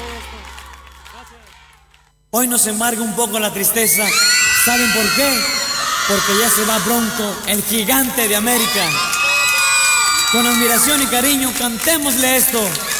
Hoy nos embarga un poco la tristeza. ¿Saben por qué? Porque ya se va Bronco, el gigante de América. Con admiración y cariño, cantémosle esto.